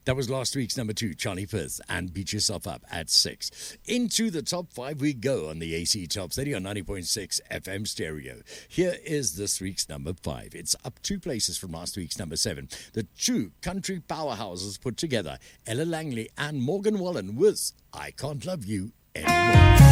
That was last week's number 2, Charlie Puth, and Beat Yourself Up at 6. Into the top 5 we go on the AC Top 30 on 90.6 FM stereo. Here is this week's number 5. It's up 2 places from last week's number 7. The two country powerhouses put together, Ella Langley and Morgan Wallen with I Can't Love You Anymore.